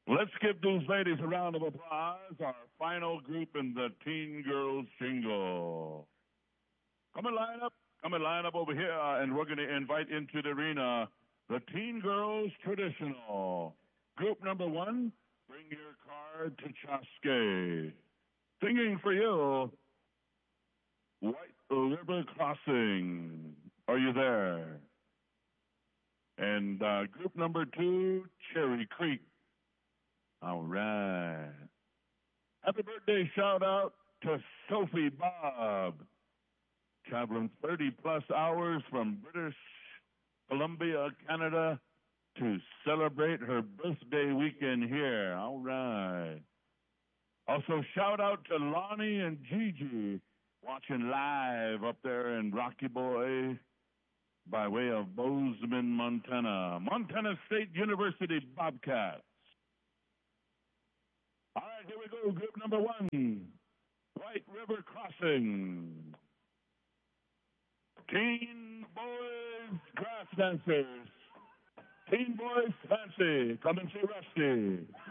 Let's give these ladies a round of applause. Our final group in the Teen Girls Jingle. Come and line up over here, and we're going to invite into the arena the Teen Girls Traditional. Group number one, bring your card to Chaske. Singing for you, White River Crossing. Are you there? And group number two, Cherry Creek. All right. Happy birthday shout out to Sophie Bob, traveling 30 plus hours from British Columbia, Canada, to celebrate her birthday weekend here. All right. Also, shout out to Lonnie and Gigi, watching live up there in Rocky Boy by way of Bozeman, Montana. Montana State University Bobcats. All right, here we go. Group number one, White River Crossing. Teen Boys Grass Dancers. Teen Boys Fancy. Come and see Rusty.